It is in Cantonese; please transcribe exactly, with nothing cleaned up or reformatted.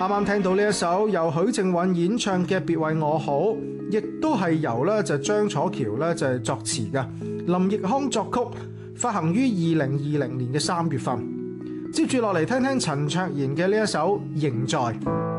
啱啱聽到呢一首由許靖韻演唱嘅《別為我好》，亦都係由咧就張楚喬咧就係作詞嘅，林奕匡作曲，發行於二零二零年嘅三月份。接住落嚟聽聽陳卓賢嘅呢一首《仍在》。